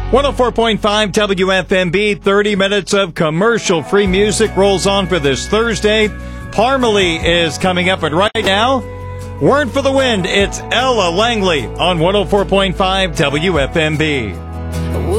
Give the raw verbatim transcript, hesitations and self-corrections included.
one oh four point five W F M B, thirty minutes of commercial-free music rolls on for this Thursday. Parmalee is coming up, and right now, Word for the Wind, it's Ella Langley on one oh four point five W F M B.